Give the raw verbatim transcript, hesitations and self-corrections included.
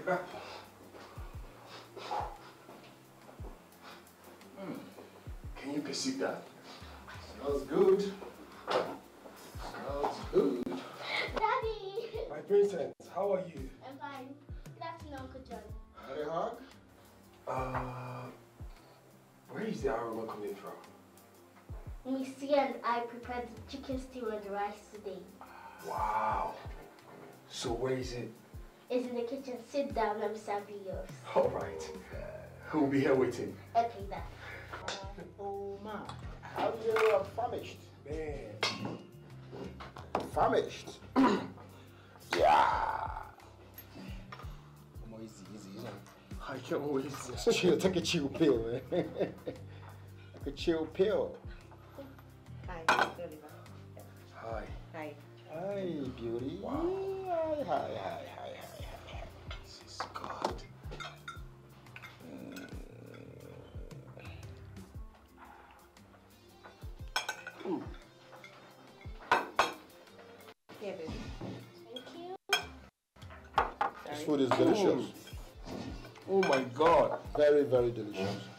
mm. Can you perceive that? Smells good. Smells good. Daddy! My princess, how are you? I'm fine. Good afternoon, Uncle John. Had a hug? Uh, where is the aroma coming from? Missy and I prepared the chicken stew and the rice today. Wow. So where is it? It's in the kitchen. Sit down and serve you yours. All right. We'll be here waiting. Okay, Dad. Oh man, how do you are famished? Man. Famished? Yeah. Come on, easy, easy, easy. I can't wait. Chill, take a chill pill, man. Take a chill pill. Hi, Oliver. Hi. Hi. Hi, beauty. Wow. Hi, hi, hi, hi, hi, hi. This is good. Mm. Here, baby. Thank you. This food is delicious. Oh my God. Very, very delicious.